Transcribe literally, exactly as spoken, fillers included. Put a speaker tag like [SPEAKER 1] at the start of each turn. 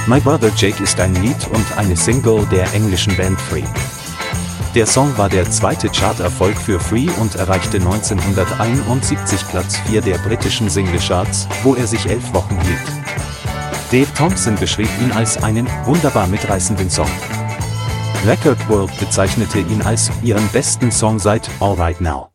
[SPEAKER 1] My Brother Jake ist ein Lied und eine Single der englischen Band Free. Der Song war der zweite Charterfolg für Free und erreichte neunzehnhunderteinundsiebzig Platz vier der britischen Singlecharts, wo er sich elf Wochen hielt. Dave Thompson beschrieb ihn als einen wunderbar mitreißenden Song. Record World bezeichnete ihn als ihren besten Song seit All Right Now.